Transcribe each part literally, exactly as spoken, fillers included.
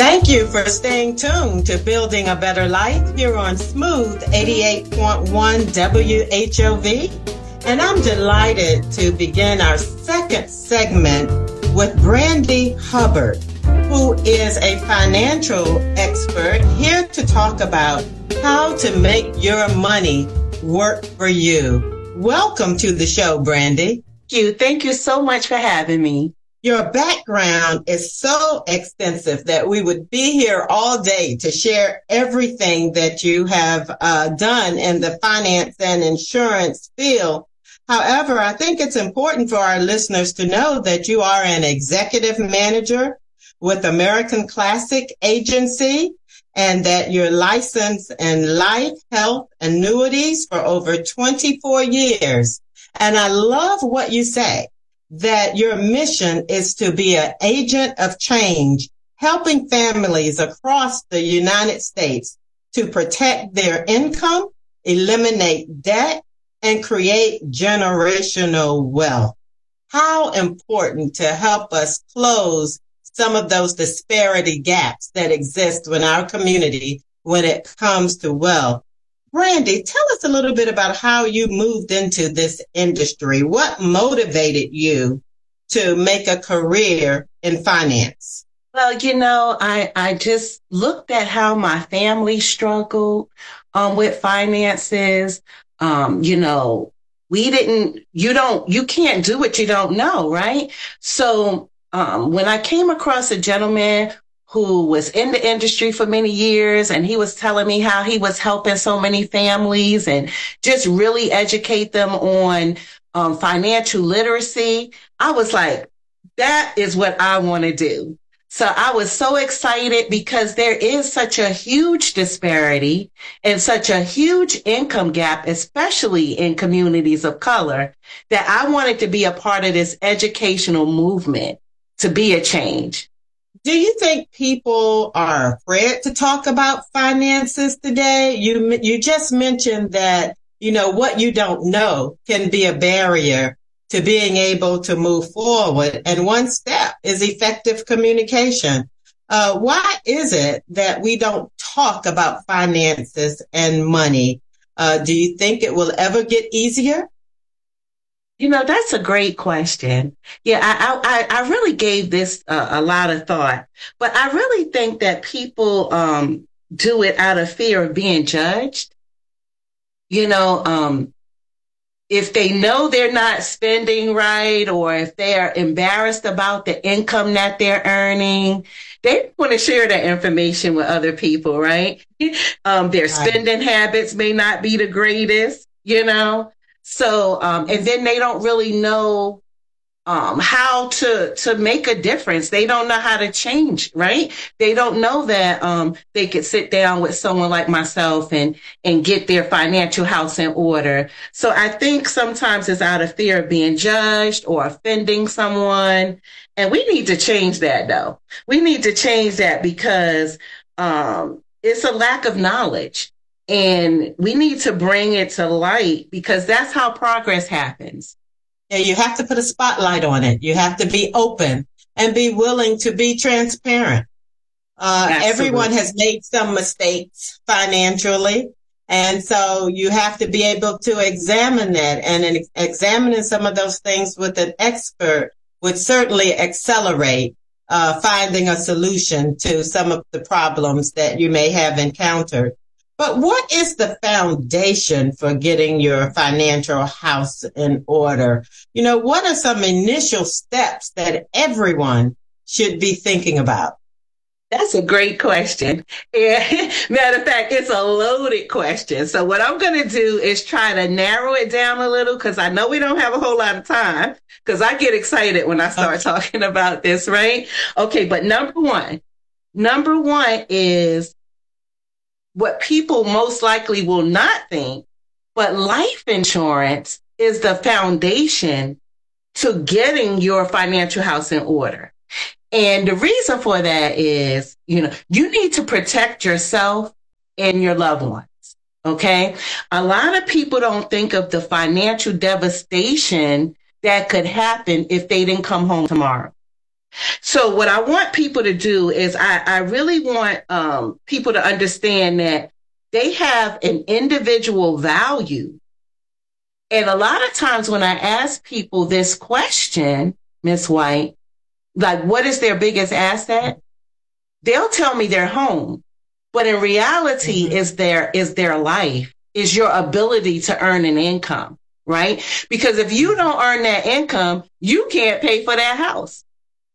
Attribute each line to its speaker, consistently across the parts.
Speaker 1: Thank you for staying tuned to Building a Better Life here on Smooth eighty-eight point one W H O V. And I'm delighted to begin our second segment with Brandy Hubbard, who is a financial expert here to talk about how to make your money work for you. Welcome to the show, Brandy.
Speaker 2: Thank you. Thank you so much for having me.
Speaker 1: Your background is so extensive that we would be here all day to share everything that you have uh, done in the finance and insurance field. However, I think it's important for our listeners to know that you are an executive manager with American Classic Agency and that you're licensed in life, health, annuities for over twenty-four years. And I love what you say, that your mission is to be an agent of change, helping families across the United States to protect their income, eliminate debt, and create generational wealth. How important to help us close some of those disparity gaps that exist in our community when it comes to wealth. Brandy, tell us a little bit about how you moved into this industry. What motivated you to make a career in finance?
Speaker 2: Well, you know, I, I just looked at how my family struggled um, with finances. Um, you know, we didn't, you don't, you can't do what you don't know, right? So um, when I came across a gentleman who was in the industry for many years, and he was telling me how he was helping so many families and just really educate them on um, financial literacy, I was like, that is what I want to do. So I was so excited because there is such a huge disparity and such a huge income gap, especially in communities of color, that I wanted to be a part of this educational movement to be a change.
Speaker 1: Do you think people are afraid to talk about finances today? You you just mentioned that, you know, what you don't know can be a barrier to being able to move forward. And one step is effective communication. Uh, why is it that we don't talk about finances and money? Uh, do you think it will ever get easier?
Speaker 2: You know, that's a great question. Yeah, I I, I really gave this uh, a lot of thought, but I really think that people um, do it out of fear of being judged. You know, um, if they know they're not spending right, or if they're embarrassed about the income that they're earning, they want to share that information with other people, right? Um, their spending habits may not be the greatest, you know. So, um, and then they don't really know, um, how to, to make a difference. They don't know how to change, right? They don't know that, um, they could sit down with someone like myself and, and get their financial house in order. So I think sometimes it's out of fear of being judged or offending someone. And we need to change that though. We need to change that because, um, it's a lack of knowledge. And we need to bring it to light because that's how progress happens.
Speaker 1: Yeah, you have to put a spotlight on it. You have to be open and be willing to be transparent. Uh, everyone has made some mistakes financially. And so you have to be able to examine that, and ex- examining some of those things with an expert would certainly accelerate uh, finding a solution to some of the problems that you may have encountered. But what is the foundation for getting your financial house in order? You know, what are some initial steps that everyone should be thinking about?
Speaker 2: That's a great question. And matter of fact, it's a loaded question. So what I'm going to do is try to narrow it down a little because I know we don't have a whole lot of time because I get excited when I start okay. talking about this, right? Okay, but number one, number one is what people most likely will not think, but life insurance is the foundation to getting your financial house in order. And the reason for that is, you know, you need to protect yourself and your loved ones. Okay. A lot of people don't think of the financial devastation that could happen if they didn't come home tomorrow. So what I want people to do is I, I really want um, people to understand that they have an individual value. And a lot of times when I ask people this question, Miss White, like, what is their biggest asset? They'll tell me their home. But in reality, mm-hmm. is their, is their life, is your ability to earn an income, right? Because if you don't earn that income, you can't pay for that house.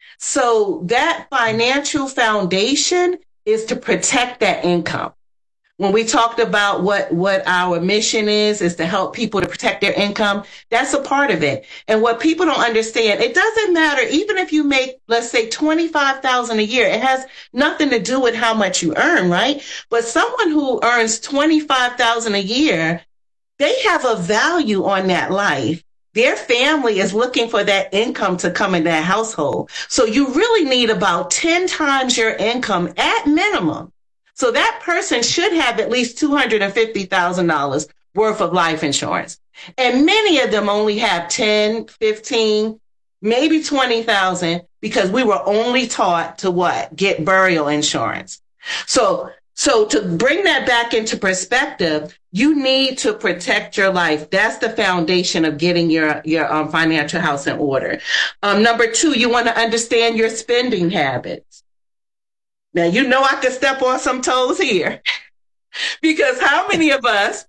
Speaker 2: So that financial foundation is to protect that income. When we talked about what, what our mission is, is to help people to protect their income, that's a part of it. And what people don't understand, it doesn't matter, even if you make, let's say, twenty-five thousand dollars a year, it has nothing to do with how much you earn, right? But someone who earns twenty-five thousand dollars a year, they have a value on that life. Their family is looking for that income to come in that household. So you really need about ten times your income at minimum. So that person should have at least two hundred fifty thousand dollars worth of life insurance. And many of them only have ten, fifteen, maybe twenty thousand because we were only taught to what? Get burial insurance. So, so to bring that back into perspective, you need to protect your life. That's the foundation of getting your, your um, financial house in order. Um, number two, you want to understand your spending habits. Now, you know I could step on some toes here because how many of us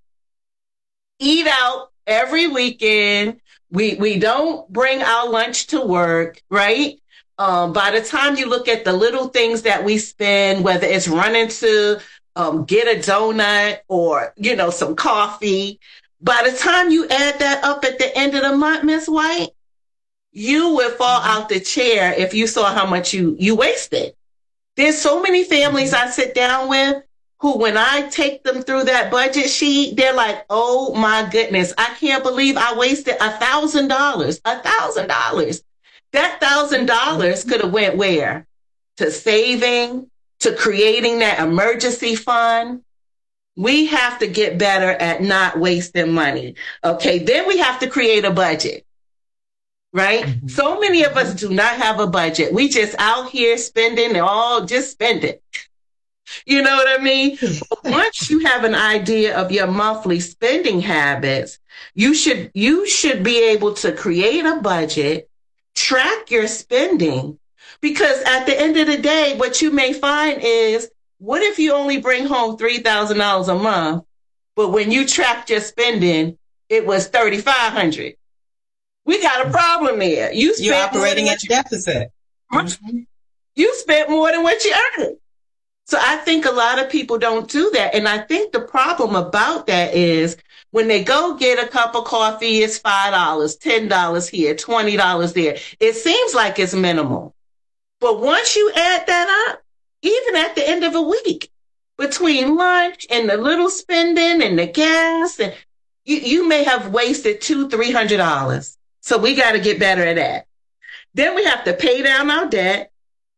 Speaker 2: eat out every weekend? We we don't bring our lunch to work, right? Um, by the time you look at the little things that we spend, whether it's running to um, get a donut or, you know, some coffee, by the time you add that up at the end of the month, Miss White, you would fall out the chair if you saw how much you, you wasted. There's so many families I sit down with who, when I take them through that budget sheet, they're like, oh my goodness, I can't believe I wasted a thousand dollars, a thousand dollars. That thousand dollars could have went where? To saving, to creating that emergency fund. We have to get better at not wasting money. Okay, then we have to create a budget. Right? Mm-hmm. So many of us do not have a budget. We just out here spending and all just spend it. You know what I mean? But once you have an idea of your monthly spending habits, you should, you should be able to create a budget, track your spending, because at the end of the day, what you may find is, what if you only bring home three thousand dollars a month, but when you tracked your spending, it was thirty-five hundred dollars. We got a problem there. You
Speaker 1: You're operating at deficit.
Speaker 2: Mm-hmm. You spent more than what you earned. So I think a lot of people don't do that. And I think the problem about that is when they go get a cup of coffee, it's five dollars, ten dollars here, twenty dollars there. It seems like it's minimal. But once you add that up, even at the end of a week, between lunch and the little spending and the gas, and you, you may have wasted two hundred dollars, three hundred dollars. So we got to get better at that. Then we have to pay down our debt,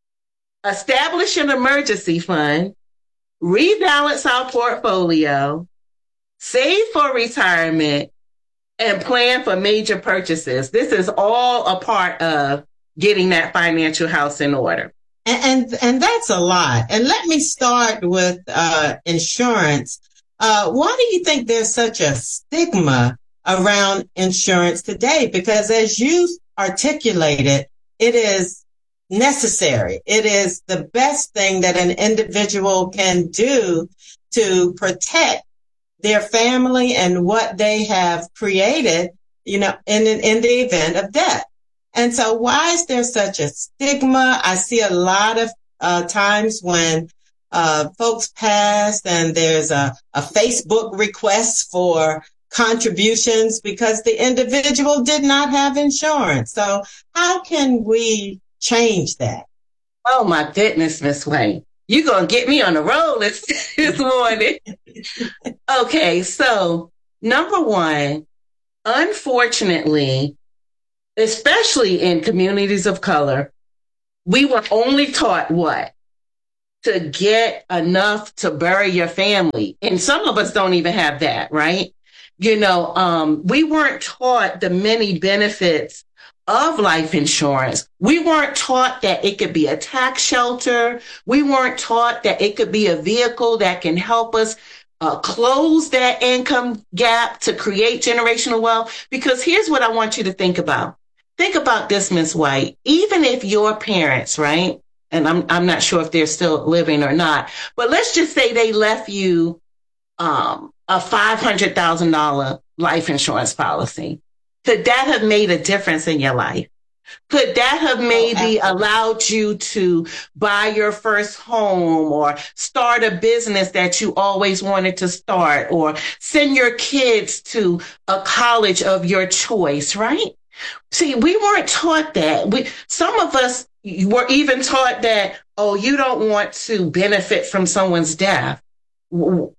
Speaker 2: establish an emergency fund, rebalance our portfolio, save for retirement, and plan for major purchases. This is all a part of getting that financial house in order.
Speaker 1: And and, and that's a lot. And let me start with uh, insurance. Uh, why do you think there's such a stigma around insurance today? Because as you articulated, it is necessary. It is the best thing that an individual can do to protect their family and what they have created, you know, in, in the event of death. And so why is there such a stigma? I see a lot of uh, times when uh, folks pass and there's a, a Facebook request for contributions because the individual did not have insurance. So how can we change that?
Speaker 2: Oh my goodness, Miss Wayne. You're going to get me on the road this, this morning. Okay, so number one, unfortunately, especially in communities of color, we were only taught what? To get enough to bury your family. And some of us don't even have that, right? You know, um, we weren't taught the many benefits of life insurance. We weren't taught that it could be a tax shelter. We weren't taught that it could be a vehicle that can help us uh, close that income gap to create generational wealth. Because here's what I want you to think about. Think about this, Miz White. Even if your parents, right? And I'm I'm not sure if they're still living or not, but let's just say they left you um, a five hundred thousand dollars life insurance policy. Could that have made a difference in your life? Could that have maybe oh, allowed you to buy your first home or start a business that you always wanted to start or send your kids to a college of your choice, right? See, we weren't taught that. We, some of us were even taught that, oh, you don't want to benefit from someone's death. You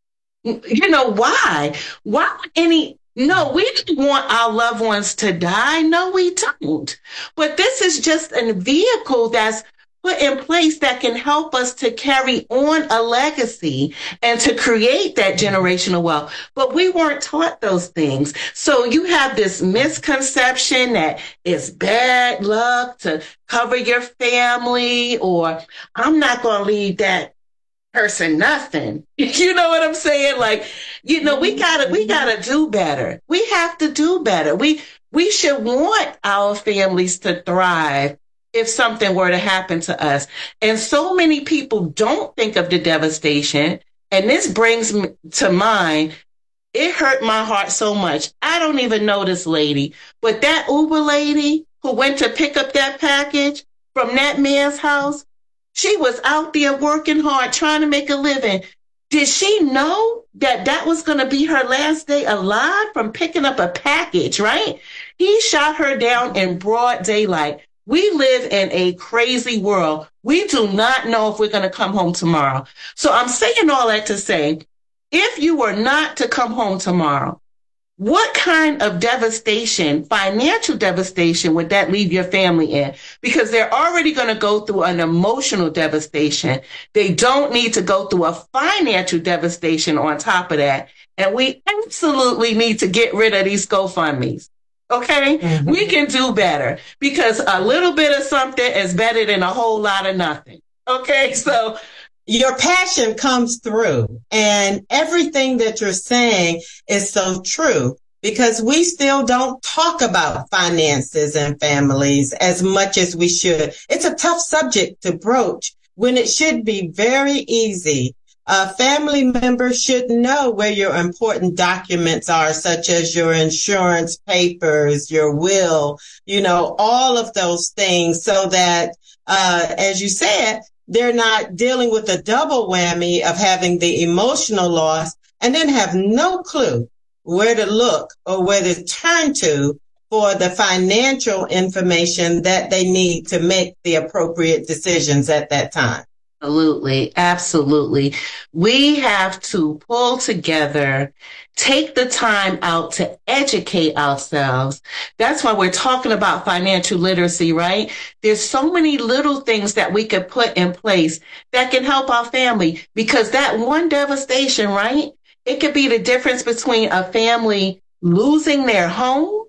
Speaker 2: know, why? Why would any, no, we don't want our loved ones to die. No, we don't. But this is just a vehicle that's put in place that can help us to carry on a legacy and to create that generational wealth. But we weren't taught those things. So you have this misconception that it's bad luck to cover your family, or I'm not going to leave that person nothing. You know what I'm saying? Like, you know, we gotta, we gotta do better. We have to do better. We, we should want our families to thrive if something were to happen to us. And so many people don't think of the devastation. And this brings me to mind, it hurt my heart so much. I don't even know this lady, but that Uber lady who went to pick up that package from that man's house, she was out there working hard, trying to make a living. Did she know that that was going to be her last day alive from picking up a package, right? He shot her down in broad daylight. We live in a crazy world. We do not know if we're going to come home tomorrow. So I'm saying all that to say, if you were not to come home tomorrow, what kind of devastation, financial devastation, would that leave your family in? Because they're already going to go through an emotional devastation. They don't need to go through a financial devastation on top of that. And we absolutely need to get rid of these GoFundMes. Okay, mm-hmm. We can do better because a little bit of something is better than a whole lot of nothing. Okay, so
Speaker 1: your passion comes through, and everything that you're saying is so true because we still don't talk about finances and families as much as we should. It's a tough subject to broach when it should be very easy. Uh, family members should know where your important documents are, such as your insurance papers, your will, you know, all of those things so that, uh, as you said, they're not dealing with a double whammy of having the emotional loss and then have no clue where to look or where to turn to for the financial information that they need to make the appropriate decisions at that time.
Speaker 2: Absolutely. Absolutely. We have to pull together, take the time out to educate ourselves. That's why we're talking about financial literacy, right? There's so many little things that we could put in place that can help our family because that one devastation, right? It could be the difference between a family losing their home,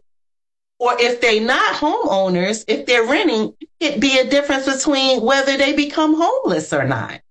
Speaker 2: or if they're not homeowners, if they're renting, it'd be a difference between whether they become homeless or not.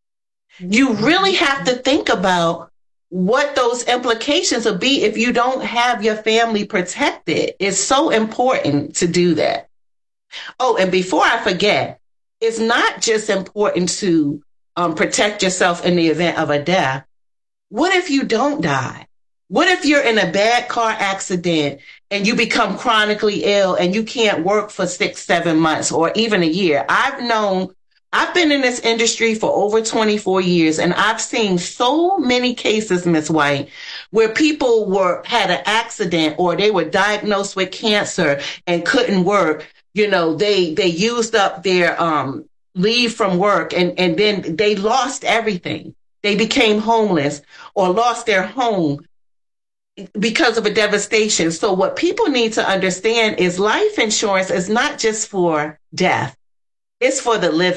Speaker 2: You really have to think about what those implications will be if you don't have your family protected. It's so important to do that. Oh, and before I forget, it's not just important to um, protect yourself in the event of a death. What if you don't die? What if you're in a bad car accident and you become chronically ill and you can't work for six, seven months or even a year? I've known, I've been in this industry for over twenty-four years and I've seen so many cases, Miz White, where people were, had an accident or they were diagnosed with cancer and couldn't work. You know, they, they used up their, um, leave from work and, and then they lost everything. They became homeless or lost their home because of a devastation. So what people need to understand is life insurance is not just for death. It's for the living.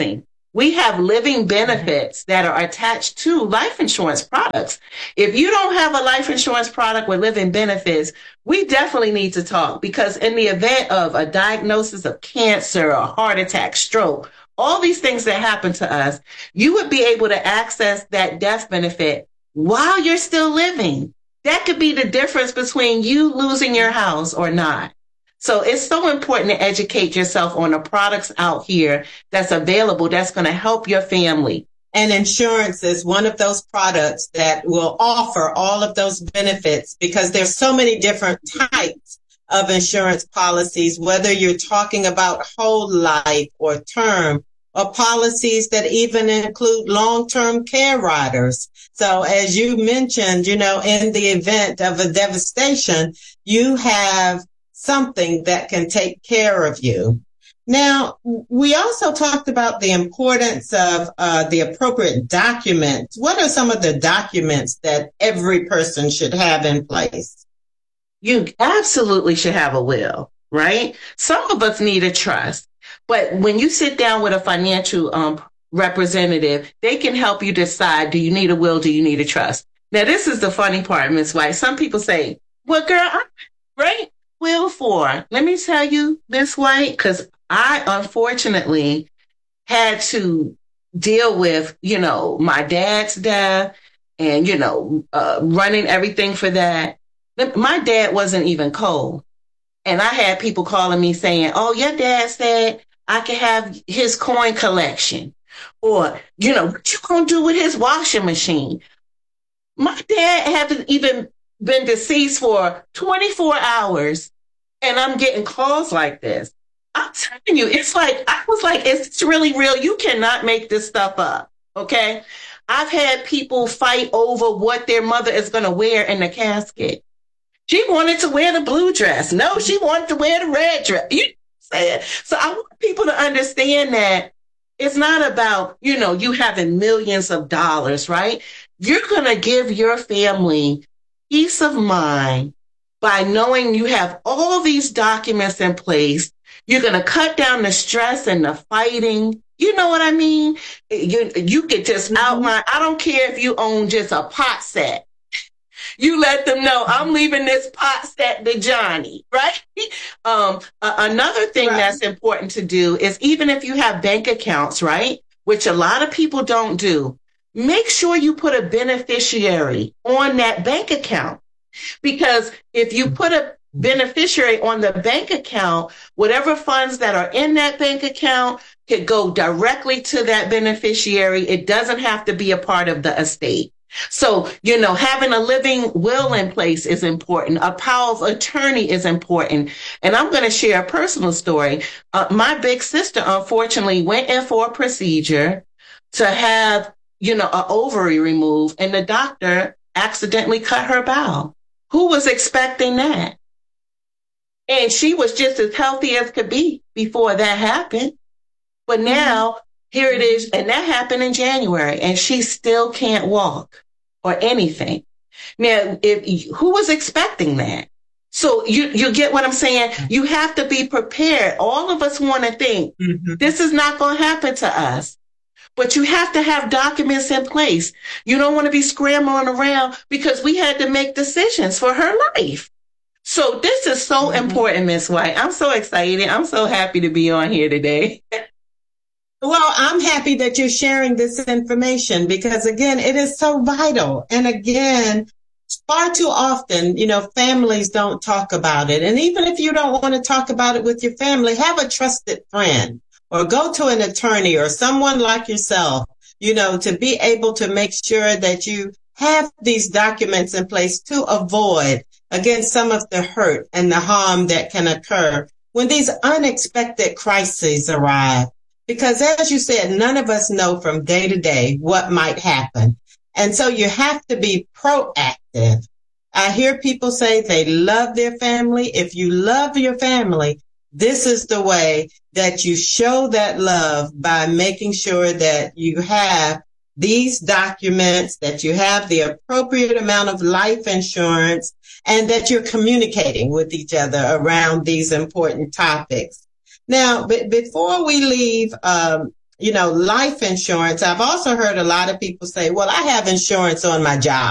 Speaker 2: We have living benefits that are attached to life insurance products. If you don't have a life insurance product with living benefits, we definitely need to talk, because in the event of a diagnosis of cancer or heart attack, stroke, all these things that happen to us, you would be able to access that death benefit while you're still living. That could be the difference between you losing your house or not. So it's so important to educate yourself on the products out here that's available that's going to help your family.
Speaker 1: And insurance is one of those products that will offer all of those benefits, because there's so many different types of insurance policies, whether you're talking about whole life or term, or policies that even include long-term care riders. So as you mentioned, you know, in the event of a devastation, you have something that can take care of you. Now, we also talked about the importance of uh, the appropriate documents. What are some of the documents that every person should have in place?
Speaker 2: You absolutely should have a will, right? Some of us need a trust, but when you sit down with a financial um, representative, they can help you decide, do you need a will? Do you need a trust? Now, this is the funny part, Miz White. Some people say, well, girl, I'm right. Will for? Let me tell you, Miss White, because I unfortunately had to deal with, you know, my dad's death and, you know, uh, running everything for that. My dad wasn't even cold. And I had people calling me saying, oh, your dad said I could have his coin collection. Or, you know, what you gonna do with his washing machine? My dad hasn't even been deceased for twenty-four hours, and I'm getting calls like this. I'm telling you, it's like, I was like, it's really real. You cannot make this stuff up. Okay. I've had people fight over what their mother is going to wear in the casket. She wanted to wear the blue dress. No, she wanted to wear the red dress. You said. So I want people to understand that it's not about, you know, you having millions of dollars, right? You're going to give your family peace of mind by knowing you have all these documents in place. You're going to cut down the stress and the fighting. You know what I mean? You, you could just outline. I don't care if you own just a pot set. You let them know, I'm leaving this pot set to Johnny, right? Um, uh, another thing right. that's important to do is, even if you have bank accounts, right, which a lot of people don't do, make sure you put a beneficiary on that bank account. Because if you put a beneficiary on the bank account, whatever funds that are in that bank account could go directly to that beneficiary. It doesn't have to be a part of the estate. So, you know, having a living will in place is important. A power of attorney is important. And I'm going to share a personal story. Uh, my big sister, unfortunately, went in for a procedure to have, you know, an ovary removed, and the doctor accidentally cut her bowel. Who was expecting that? And she was just as healthy as could be before that happened. But now, here it is, and that happened in January, and she still can't walk or anything. Now, if who was expecting that? So you, you get what I'm saying? You have to be prepared. All of us want to think, mm-hmm. this is not going to happen to us. But you have to have documents in place. You don't want to be scrambling around, because we had to make decisions for her life. So this is so mm-hmm. important, Miz White. I'm so excited. I'm so happy to be on here today.
Speaker 1: Well, I'm happy that you're sharing this information, because, again, it is so vital. And again, far too often, you know, families don't talk about it. And even if you don't want to talk about it with your family, have a trusted friend or go to an attorney or someone like yourself, you know, to be able to make sure that you have these documents in place to avoid, again, some of the hurt and the harm that can occur when these unexpected crises arrive. Because as you said, none of us know from day to day what might happen. And so you have to be proactive. I hear people say they love their family. If you love your family, this is the way that you show that love, by making sure that you have these documents, that you have the appropriate amount of life insurance, and that you're communicating with each other around these important topics. Now, but before we leave um, you know, life insurance. I've also heard a lot of people say, well, I have insurance on my job.